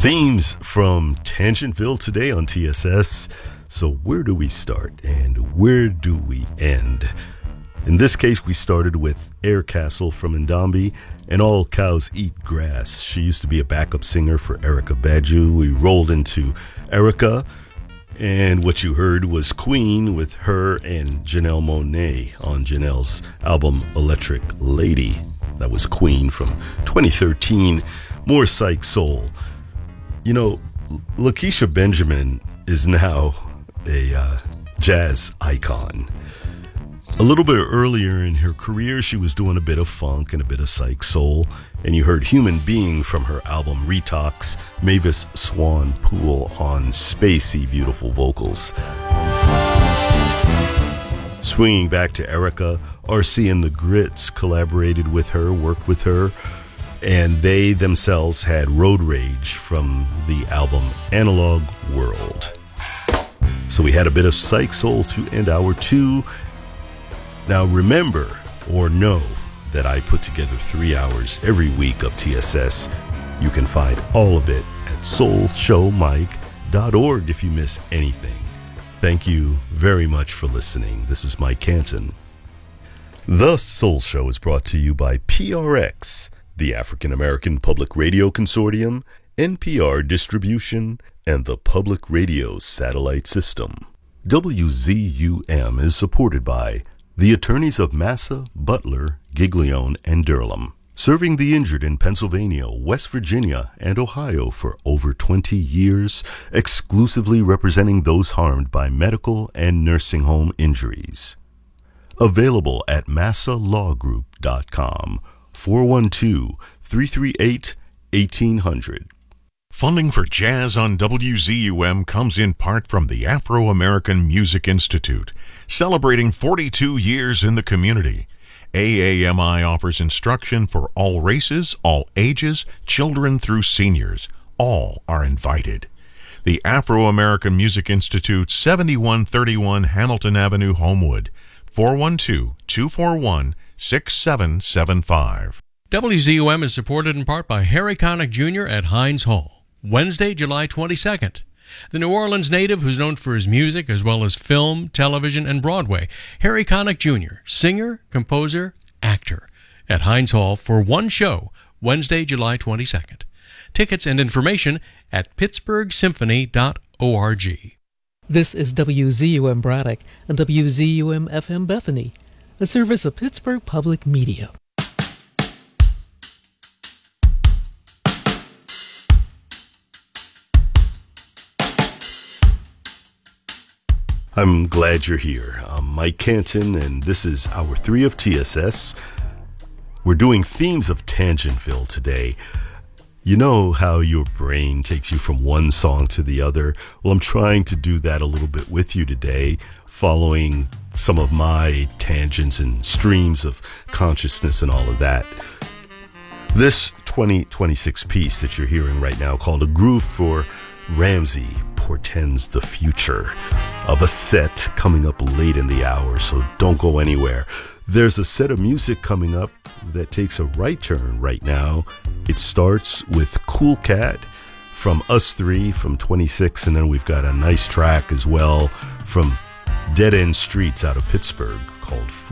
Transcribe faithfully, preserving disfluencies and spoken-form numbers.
Themes from Tangentville today on T S S. So where do we start and where do we end? In this case, we started with Air Castle from Ndambi and All Cows Eat Grass. She used to be a backup singer for Erykah Badu. We rolled into Erykah, and what you heard was Queen with her and Janelle Monáe on Janelle's album Electric Lady. That was Queen from twenty thirteen. More psych soul. You know, Lakeisha Benjamin is now a uh, jazz icon. A little bit earlier in her career, she was doing a bit of funk and a bit of psych soul, and you heard Human Being from her album Retox, Mavis Swan Poole on spacey, beautiful vocals. Swinging back to Erykah, R C and the Grits collaborated with her, worked with her, and they themselves had Road Rage from the album Analog World. So we had a bit of psych soul to end hour two. Now remember or know that I put together three hours every week of T S S. You can find all of it at soul show mike dot org if you miss anything. Thank you very much for listening. This is Mike Canton. The Soul Show is brought to you by P R X, the African American Public Radio Consortium, N P R Distribution, and the Public Radio Satellite System. W Z U M is supported by the attorneys of Massa, Butler, Giglione, and Durham, serving the injured in Pennsylvania, West Virginia, and Ohio for over twenty years, exclusively representing those harmed by medical and nursing home injuries. Available at massa law group dot com, four one two, three three eight, one eight hundred. Funding for Jazz on W Z U M comes in part from the Afro-American Music Institute, celebrating forty-two years in the community. A A M I offers instruction for all races, all ages, children through seniors. All are invited. The Afro-American Music Institute, seventy-one thirty-one Hamilton Avenue, Homewood, four one two, two four one, six seven seven five. W Z U M is supported in part by Harry Connick Junior at Heinz Hall. Wednesday, July twenty-second. The New Orleans native, who's known for his music as well as film, television, and Broadway, Harry Connick Junior, singer, composer, actor, at Heinz Hall for one show, Wednesday, July twenty-second. Tickets and information at pittsburgh symphony dot org. This is W Z U M Braddock and W Z U M F M Bethany, a service of Pittsburgh Public Media. I'm glad you're here. I'm Mike Canton, and this is hour three of T S S. We're doing themes of Tangentville today. You know how your brain takes you from one song to the other? Well, I'm trying to do that a little bit with you today, following some of my tangents and streams of consciousness and all of that. This twenty twenty-six piece that you're hearing right now, called A Groove for Ramsey, portends the future of a set coming up late in the hour, so don't go anywhere. There's a set of music coming up that takes a right turn right now. It starts with Cool Cat from Us Three from twenty-six, and then we've got a nice track as well from Dead End Streets out of Pittsburgh called Fool.